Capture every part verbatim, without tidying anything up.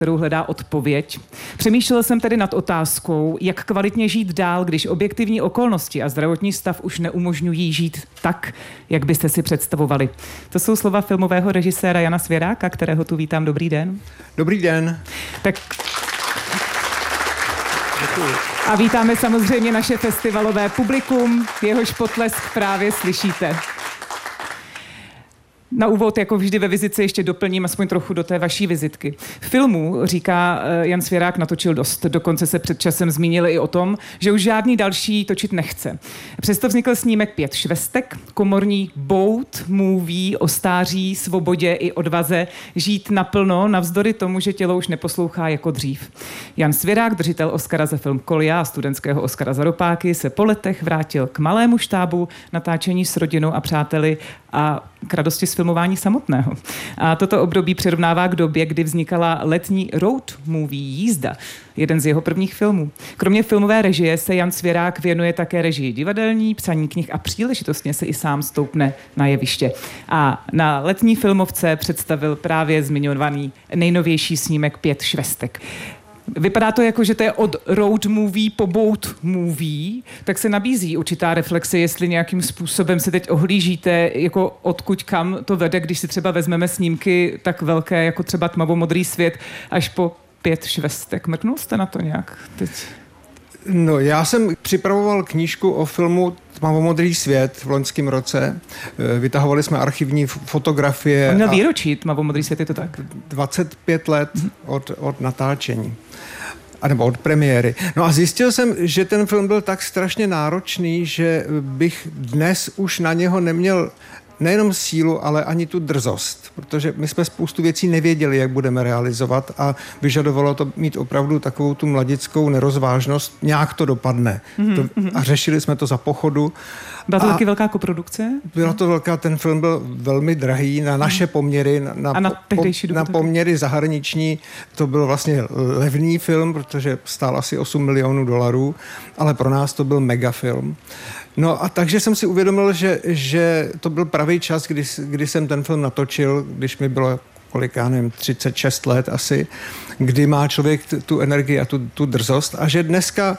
kterou hledá odpověď. Přemýšlel jsem tedy nad otázkou, jak kvalitně žít dál, když objektivní okolnosti a zdravotní stav už neumožňují žít tak, jak byste si představovali. To jsou slova filmového režiséra Jana Svěráka, kterého tu vítám. Dobrý den. Dobrý den. Tak... Děkuji. A vítáme samozřejmě naše festivalové publikum, jehož potlesk právě slyšíte. Na úvod, jako vždy ve vizitce, ještě doplním aspoň trochu do té vaší vizitky. Filmů, říká Jan Svěrák, natočil dost. Dokonce se před časem zmínil i o tom, že už žádný další točit nechce. Přesto vznikl snímek Pět švestek, komorní boat movie o stáří, svobodě i odvaze žít naplno, navzdory tomu, že tělo už neposlouchá jako dřív. Jan Svěrák, držitel Oscara za film Kolia a studentského Oscara za Ropáky, se po letech vrátil k malému štábu natáčení s rodinou a přáteli a k radosti z filmování samotného. A toto období přirovnává k době, kdy vznikala letní road movie Jízda, jeden z jeho prvních filmů. Kromě filmové režie se Jan Svěrák věnuje také režii divadelní, psaní knih a příležitostně se i sám stoupne na jeviště. A na letní filmovce představil právě zmiňovaný nejnovější snímek Pět švestek. Vypadá to jako, že to je od road movie po boat movie, tak se nabízí určitá reflexe, jestli nějakým způsobem se teď ohlížíte, jako odkud kam to vede, když si třeba vezmeme snímky tak velké, jako třeba Tmavomodrý svět, až po Pět švestek. Mrknul jste na to nějak teď? No, já jsem připravoval knížku o filmu Tmavomodrý svět v loňském roce. Vytahovali jsme archivní fotografie. On měl výročí Tmavomodrý svět, je to tak? dvacet pět let od, od natáčení. A nebo od premiéry. No a zjistil jsem, že ten film byl tak strašně náročný, že bych dnes už na něho neměl nejenom sílu, ale ani tu drzost, protože my jsme spoustu věcí nevěděli, jak budeme realizovat a vyžadovalo to mít opravdu takovou tu mladickou nerozvážnost, nějak to dopadne. Mm-hmm. To, a řešili jsme to za pochodu. Byla to taky velká koprodukce? Byla to velká, ten film byl velmi drahý na naše poměry, na, na, a na, po, na poměry zahraniční. To byl vlastně levný film, protože stál asi osm milionů dolarů, ale pro nás to byl megafilm. No a takže jsem si uvědomil, že, že to byl pravý čas, kdy, kdy jsem ten film natočil, když mi bylo kolik, já nevím, třicet šest let asi, kdy má člověk t- tu energii a tu, tu drzost a že dneska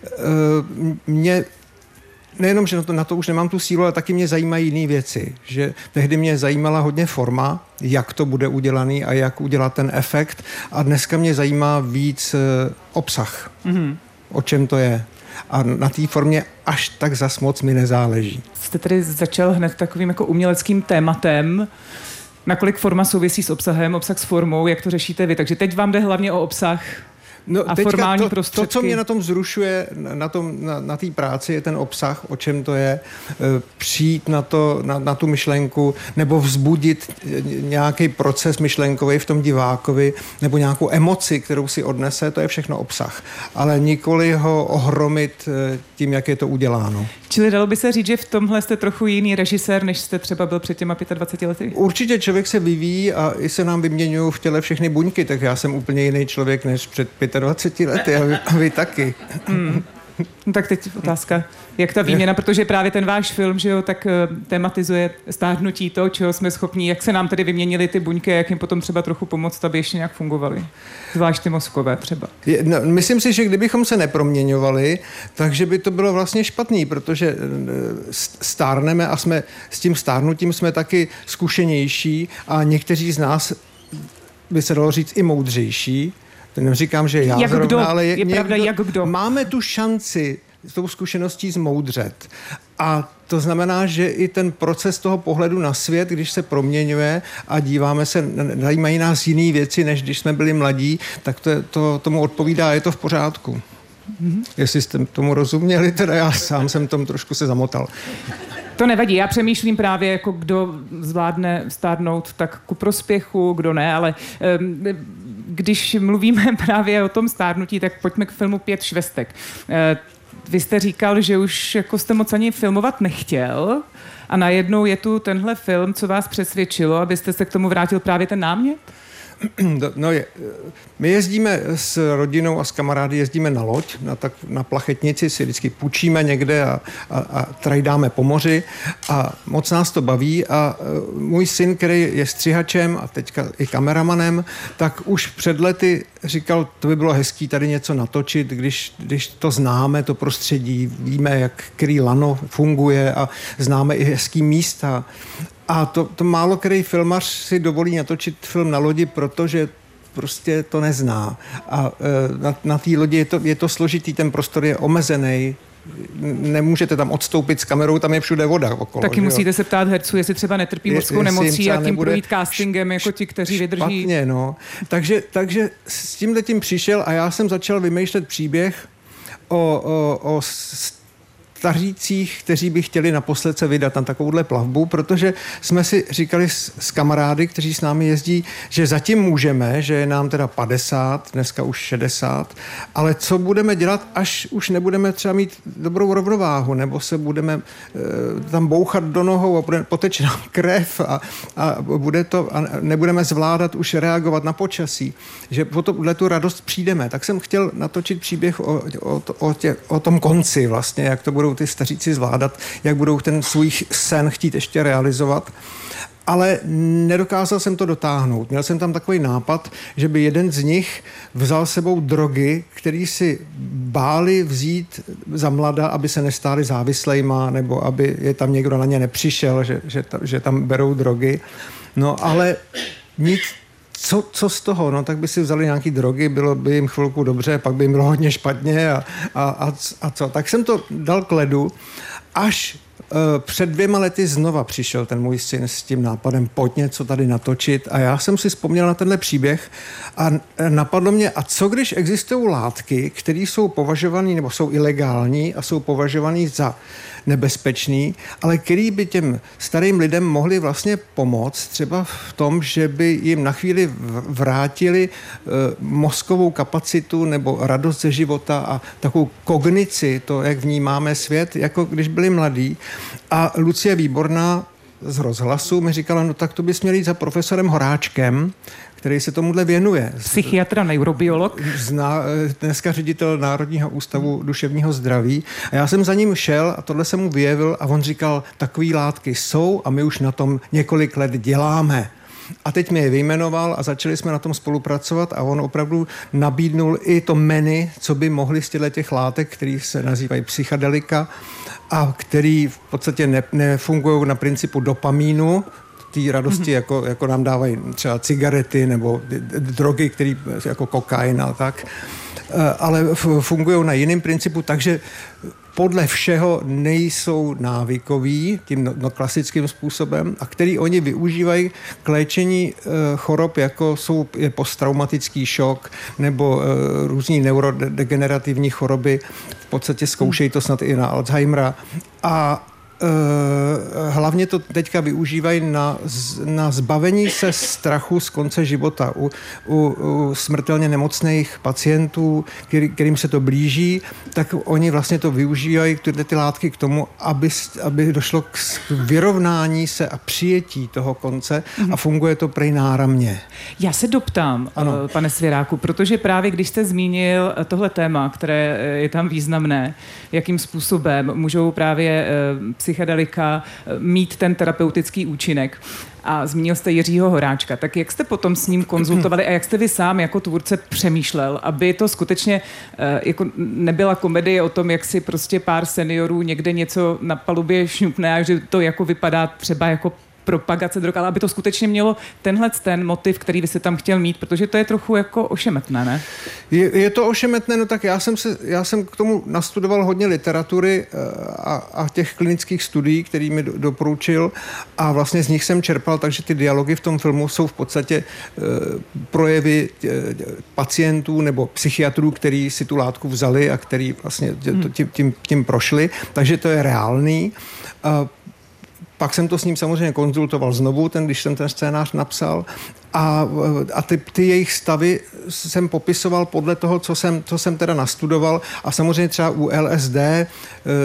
uh, mě nejenom, že na to, na to už nemám tu sílu, ale taky mě zajímají jiné věci. Že tehdy mě zajímala hodně forma, jak to bude udělaný a jak udělat ten efekt a dneska mě zajímá víc uh, obsah. Mm-hmm. O čem to je. A na té formě až tak zas moc mi nezáleží. Jste tedy začal hned takovým jako uměleckým tématem. Nakolik forma souvisí s obsahem, obsah s formou, jak to řešíte vy? Takže teď vám jde hlavně o obsah no, a formální to, prostředky. To, co mě na tom zrušuje, na, tom, na, na té práci, je ten obsah, o čem to je, přijít na, to, na, na tu myšlenku, nebo vzbudit nějaký proces myšlenkový v tom divákovi, nebo nějakou emoci, kterou si odnese, to je všechno obsah. Ale nikoli ho ohromit tím, jak je to uděláno. Čili dalo by se říct, že v tomhle jste trochu jiný režisér, než jste třeba byl před těma dvaceti pěti lety? Určitě člověk se vyvíjí a i se nám vyměňují v těle všechny buňky, tak já jsem úplně jiný člověk než před dvaceti pěti lety a vy, a vy taky. Hmm. No tak teď otázka, jak ta výměna, protože právě ten váš film, že jo, tak uh, tematizuje stárnutí toho, čeho jsme schopní, jak se nám tedy vyměnily ty buňky, jak jim potom třeba trochu pomoct, aby ještě nějak fungovaly. Zvlášť ty mozkové třeba. Je, no, myslím si, že kdybychom se neproměňovali, takže by to bylo vlastně špatný, protože stárneme a jsme s tím stárnutím jsme taky zkušenější a někteří z nás by se dalo říct i moudřejší. To neříkám, že já jak zrovna, kdo? ale je, je někdo, pravda, jak kdo. Máme tu šanci s tou zkušeností zmoudřet. A to znamená, že i ten proces toho pohledu na svět, když se proměňuje a díváme se, zajímají nás jiné věci, než když jsme byli mladí, tak to, to tomu odpovídá a je to v pořádku. Mm-hmm. Jestli jste tomu rozuměli, teda já sám jsem tom trošku se zamotal. To nevadí, já přemýšlím právě, jako kdo zvládne stárnout tak ku prospěchu, kdo ne, ale um, když mluvíme právě o tom stárnutí, tak pojďme k filmu Pět švestek. Uh, vy jste říkal, že už jako jste moc ani filmovat nechtěl a najednou je tu tenhle film, co vás přesvědčilo, abyste se k tomu vrátil právě ten námět? No je, my jezdíme s rodinou a s kamarády, jezdíme na loď, na, tak, na plachetnici si vždycky půjčíme někde a, a, a trajdáme po moři a moc nás to baví a můj syn, který je střihačem a teďka i kameramanem, tak už před lety říkal, to by bylo hezký tady něco natočit, když, když to známe, to prostředí, víme, jak který lano funguje a známe i hezký místa. A to, to málo který filmař si dovolí natočit film na lodi, protože prostě to nezná. A na, na té lodi je to, je to složitý, ten prostor je omezený. Nemůžete tam odstoupit s kamerou, tam je všude voda okolo. Taky musíte jo? se ptát herců, jestli třeba netrpí mořskou nemocí a tím projít castingem jako ti, kteří vydrží. Špatně, no. Takže, takže s tímhletím přišel a já jsem začal vymýšlet příběh o, o, o stařících, kteří by chtěli naposled se vydat na takovouhle plavbu, protože jsme si říkali s, s kamarády, kteří s námi jezdí, že zatím můžeme, že je nám teda padesát, dneska už šedesát, ale co budeme dělat, až už nebudeme třeba mít dobrou rovnováhu, nebo se budeme e, tam bouchat do nohou a bude, poteče nám krev a, a, bude to, a nebudeme zvládat už reagovat na počasí, že po tohle tu radost přijdeme. Tak jsem chtěl natočit příběh o, o, o, tě, o tom konci vlastně, jak to budou ty staříci zvládat, jak budou ten svůj sen chtít ještě realizovat. Ale nedokázal jsem to dotáhnout. Měl jsem tam takový nápad, že by jeden z nich vzal sebou drogy, který si báli vzít za mlada, aby se nestáli závislejma, nebo aby je tam někdo na ně nepřišel, že, že, že tam berou drogy. No ale nic, Co, co z toho? No tak by si vzali nějaký drogy, bylo by jim chvilku dobře, pak by jim bylo hodně špatně a, a, a, a co? Tak jsem to dal k ledu, až uh, před dvěma lety znova přišel ten můj syn s tím nápadem, pojď něco tady natočit a já jsem si vzpomněl na tenhle příběh a napadlo mě, a co když existují látky, které jsou považované nebo jsou ilegální a jsou považované za nebezpečný, ale který by těm starým lidem mohli vlastně pomoct třeba v tom, že by jim na chvíli vrátili e, mozkovou kapacitu nebo radost ze života a takovou kognici, to, jak vnímáme svět, jako když byli mladí. A Lucie Výborná z rozhlasu mi říkala, no tak to bys měl jít za profesorem Horáčkem, který se tomuhle věnuje. Psychiatra, neurobiolog. Zná, dneska ředitel Národního ústavu duševního zdraví. A já jsem za ním šel a tohle jsem mu vyjevil a on říkal, takový látky jsou a my už na tom několik let děláme. A teď mi je vyjmenoval a začali jsme na tom spolupracovat a on opravdu nabídnul i to menu, co by mohli z těch látek, které se nazývají psychedelika a který v podstatě ne, nefungují na principu dopamínu, té radosti, mm-hmm. jako, jako nám dávají třeba cigarety nebo drogy, které jako kokain a tak, ale fungují na jiném principu, takže podle všeho nejsou návykový tím no, no, klasickým způsobem a který oni využívají k léčení e, chorob, jako jsou je posttraumatický šok nebo e, různý neurodegenerativní choroby. V podstatě zkoušejí to snad i na Alzheimera a hlavně to teďka využívají na, na zbavení se strachu z konce života u, u, u smrtelně nemocných pacientů, který, kterým se to blíží, tak oni vlastně to využívají, tyhle ty látky k tomu, aby, aby došlo k vyrovnání se a přijetí toho konce a funguje to prej náramně. Já se doptám, ano. Pane Svěráku, protože právě když jste zmínil tohle téma, které je tam významné, jakým způsobem můžou právě psychedelika mít ten terapeutický účinek. A zmínil jste Jiřího Horáčka. Tak jak jste potom s ním konzultovali a jak jste vy sám jako tvůrce přemýšlel, aby to skutečně jako nebyla komedie o tom, jak si prostě pár seniorů někde něco na palubě šňupne a že to jako vypadá třeba jako propagace drog, ale aby to skutečně mělo tenhle ten motiv, který vy se tam chtěl mít, protože to je trochu jako ošemetné, ne? Je, je to ošemetné, no tak já jsem, se, já jsem k tomu nastudoval hodně literatury a, a těch klinických studií, který mi do, doporučil a vlastně z nich jsem čerpal, takže ty dialogy v tom filmu jsou v podstatě e, projevy e, pacientů nebo psychiatrů, který si tu látku vzali a který vlastně tím, tím, tím prošli, takže to je reálný. E, Pak jsem to s ním samozřejmě konzultoval znovu, ten, když jsem ten scénář napsal a, a ty, ty jejich stavy jsem popisoval podle toho, co jsem, co jsem teda nastudoval a samozřejmě třeba u L S D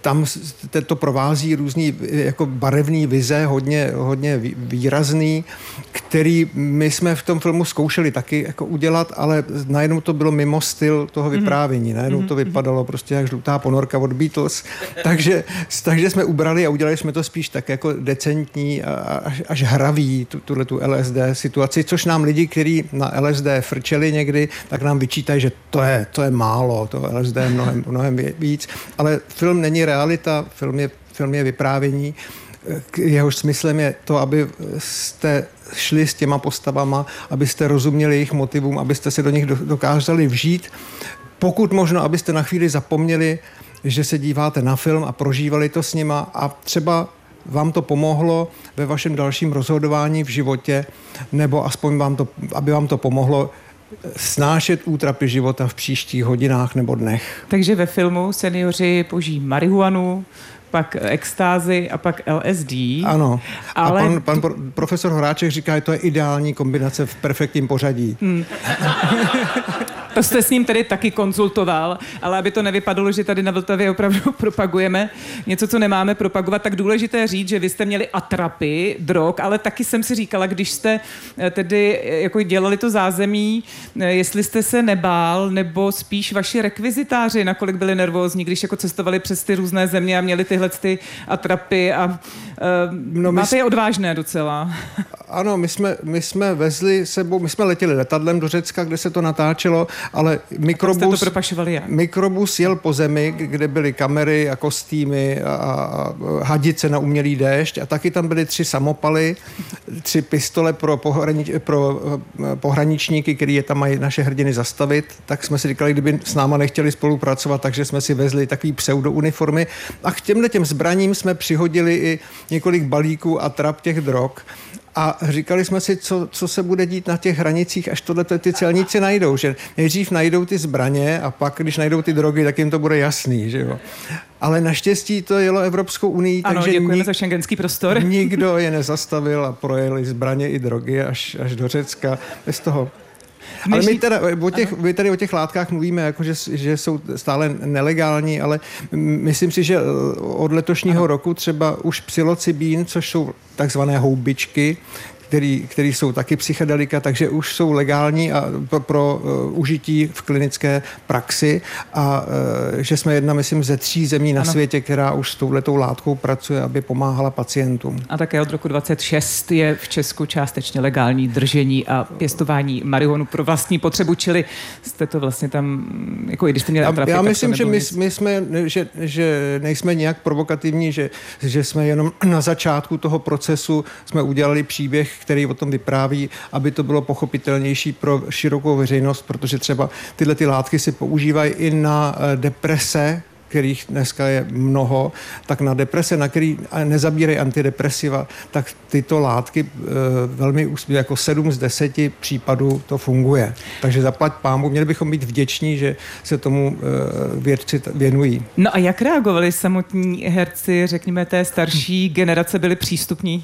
tam to provází různý jako barevný vize, hodně, hodně výrazný, který my jsme v tom filmu zkoušeli taky jako udělat, ale najednou to bylo mimo styl toho vyprávění. Najednou to vypadalo prostě jak žlutá ponorka od Beatles. Takže, takže jsme ubrali a udělali jsme to spíš tak jako decentní a až, až hravý, tuhle tu L S D situaci, což nám lidi, kteří na L S D frčeli někdy, tak nám vyčítají, že to je, to je málo, to L S D je mnohem, mnohem víc. Ale film není realita, film je, film je vyprávění. Jehož smyslem je to, aby jste šli s těma postavama, abyste rozuměli jejich motivům, abyste se do nich dokázali vžít. Pokud možno, abyste na chvíli zapomněli, že se díváte na film a prožívali to s nima a třeba vám to pomohlo ve vašem dalším rozhodování v životě, nebo aspoň vám to, aby vám to pomohlo snášet útrapy života v příštích hodinách nebo dnech. Takže ve filmu seniori požijí marihuanu, pak extázy a pak L S D. Ano. Ale... A pan, pan profesor Horáček říká, že to je ideální kombinace v perfektním pořadí. Hmm. To jste s ním tedy taky konzultoval, ale aby to nevypadalo, že tady na Vltavě opravdu propagujeme něco, co nemáme propagovat, tak důležité říct, že vy jste měli atrapy, drog, ale taky jsem si říkala, když jste tedy jako dělali to zázemí, jestli jste se nebál, nebo spíš vaši rekvizitáři, nakolik byli nervózní, když jako cestovali přes ty různé země a měli tyhle ty atrapy a uh, no máte my... je odvážné docela. Ano, my jsme, my jsme vezli sebou, my jsme letěli letadlem do Řecka, kde se to natáčelo, ale mikrobus, mikrobus jel po zemi, kde byly kamery a kostýmy a, a hadice na umělý déšť a taky tam byly tři samopaly, tři pistole pro, pohranič, pro pohraničníky, který je tam mají naše hrdiny zastavit, tak jsme si říkali, kdyby s náma nechtěli spolupracovat, takže jsme si vezli takový pseudouniformy a k těmhle těm zbraním jsme přihodili i několik balíků a trap těch drog. A říkali jsme si, co, co se bude dít na těch hranicích, až tohle ty celníci najdou, že nejdřív najdou ty zbraně a pak, když najdou ty drogy, tak jim to bude jasný, že jo. Ale naštěstí to jelo Evropskou unii, ano, takže děkujeme nik, za šengenský prostor. Nikdo je nezastavil a projeli zbraně i drogy až, až do Řecka bez toho. Ale my, teda o těch, my tady o těch látkách mluvíme, jako že, že jsou stále nelegální, ale myslím si, že od letošního ano. roku třeba už psilocybín, což jsou takzvané houbičky, který, který jsou taky psychedelika, takže už jsou legální a pro, pro uh, užití v klinické praxi a uh, že jsme jedna, myslím, ze tří zemí na ano. světě, která už s touhletou látkou pracuje, aby pomáhala pacientům. A také od roku dvacet šest je v Česku částečně legální držení a pěstování marihuanu pro vlastní potřebu, čili jste to vlastně tam, jako i když jste měli atrapy, já myslím, že my, my jsme, že, že nejsme nějak provokativní, že, že jsme jenom na začátku toho procesu jsme udělali příběh, který o tom vypráví, aby to bylo pochopitelnější pro širokou veřejnost, protože třeba tyhle ty látky se používají i na deprese, kterých dneska je mnoho, tak na deprese, na který nezabírají antidepresiva, tak tyto látky velmi úspěšně, jako sedm z deseti případů to funguje. Takže zaplať pánbůh, měli bychom být vděční, že se tomu vědci věnují. No a jak reagovali samotní herci, řekněme, té starší generace, byli přístupní?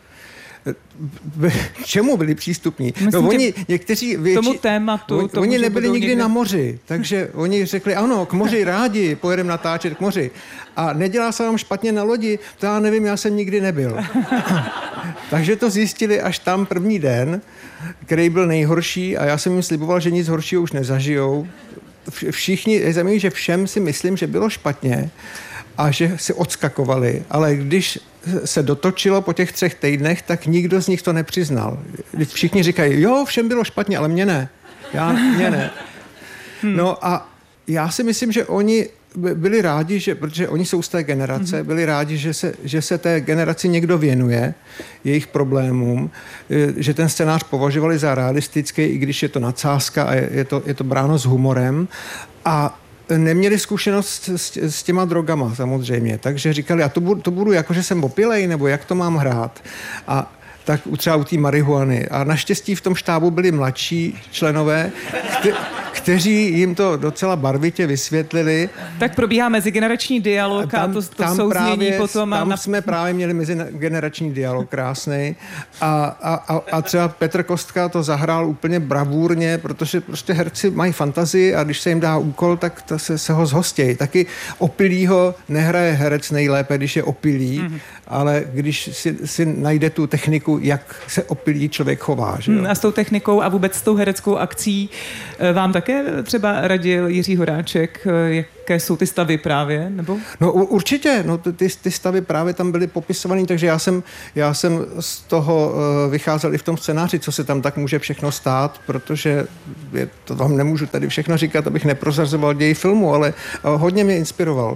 Čemu byli přístupní? No, oni, někteří větši, tomu tématu. On, tomu, oni nebyli nikdy někde... na moři, takže oni řekli, ano, k moři rádi, pojedeme natáčet k moři. A nedělá se vám špatně na lodi? To já nevím, já jsem nikdy nebyl. Takže to zjistili až tam první den, který byl nejhorší a já jsem jim sliboval, že nic horšího už nezažijou. Všichni, je zajímavé, že všem si myslím, že bylo špatně a že si odskakovali, ale když se dotočilo po těch třech týdnech, tak nikdo z nich to nepřiznal. Všichni říkají, jo, všem bylo špatně, ale mě ne. Já, mě ne. No a já si myslím, že oni byli rádi, že, protože oni jsou z té generace, byli rádi, že se, že se té generaci někdo věnuje, jejich problémům, že ten scénář považovali za realistický, i když je to nadsázka a je, je, to, je to bráno s humorem. A neměli zkušenost s, s těma drogama samozřejmě, takže říkali, a to budu, to budu jako, že jsem opilej, nebo jak to mám hrát. A tak třeba u té marihuany. A naštěstí v tom štábu byli mladší členové, kteří jim to docela barvitě vysvětlili. Tak probíhá mezigenerační dialog tam, a to, to souznění právě, potom. Tam na... jsme právě měli mezigenerační dialog krásný a, a, a, a třeba Petr Kostka to zahrál úplně bravurně, protože prostě herci mají fantazii a když se jim dá úkol, tak to se, se ho zhostějí. Taky opilýho nehraje herec nejlépe, když je opilý, mm-hmm. ale když si, si najde tu techniku, jak se opilý člověk chová. Že jo? A s tou technikou a vůbec s tou hereckou akcí vám také třeba radil Jiří Horáček, jaké jsou ty stavy právě? Nebo? No určitě, no, ty, ty stavy právě tam byly popisovaný, takže já jsem, já jsem z toho vycházel i v tom scénáři, co se tam tak může všechno stát, protože je, to vám nemůžu tady všechno říkat, abych neprozrazoval děj filmu, ale hodně mě inspiroval.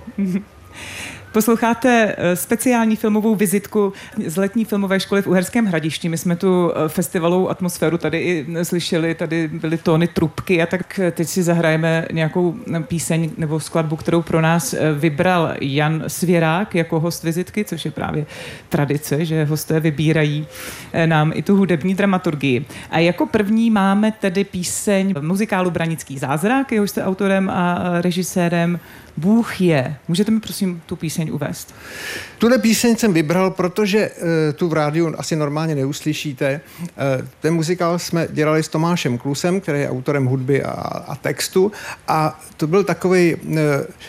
Posloucháte speciální filmovou vizitku z letní filmové školy v Uherském Hradišti. My jsme tu festivalovou atmosféru tady i slyšeli, tady byly tóny trubky a tak teď si zahrajeme nějakou píseň nebo skladbu, kterou pro nás vybral Jan Svěrák jako host vizitky, což je právě tradice, že hosté vybírají nám i tu hudební dramaturgii. A jako první máme tedy píseň muzikálu Branický zázrak, jehož jste autorem a režisérem. Bůh je. Můžete mi prosím tu píseň uvést? Tuhle píseň jsem vybral, protože uh, tu v rádiu asi normálně neuslyšíte. Uh, ten muzikál jsme dělali s Tomášem Klusem, který je autorem hudby a, a textu. A to byl takový uh,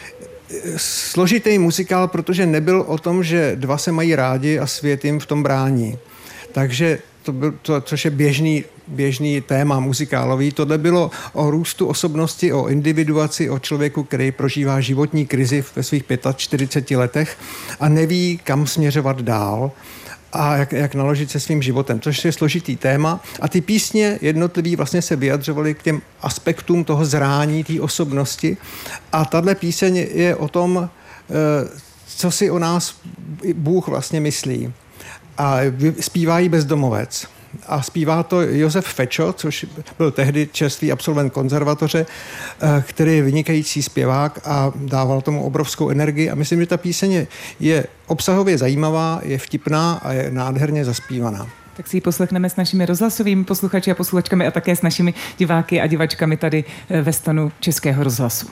složitý muzikál, protože nebyl o tom, že dva se mají rádi a svět jim v tom brání. Takže to byl, to, což je běžný, běžný téma muzikálový. Tohle bylo o růstu osobnosti, o individuaci, o člověku, který prožívá životní krizi ve svých čtyřiceti pěti letech a neví, kam směřovat dál a jak, jak naložit se svým životem, což je složitý téma. A ty písně jednotlivý vlastně se vyjadřovaly k těm aspektům toho zrání, té osobnosti. A tahle píseň je o tom, co si o nás Bůh vlastně myslí. A zpívá jí bezdomovec. A zpívá to Josef Fečo, což byl tehdy čerstvý absolvent konzervatoře, který je vynikající zpěvák a dával tomu obrovskou energii. A myslím, že ta píseň je obsahově zajímavá, je vtipná a je nádherně zaspívaná. Tak si ji poslechneme s našimi rozhlasovými posluchači a posluchačkami a také s našimi diváky a divačkami tady ve stanu Českého rozhlasu.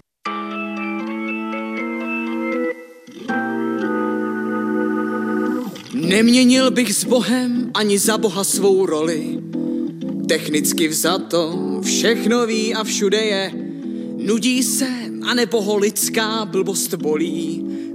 Neměnil bych s Bohem ani za Boha svou roli. Technicky vzato všechno ví a všude je. Nudí se, anebo ho lidská blbost bolí.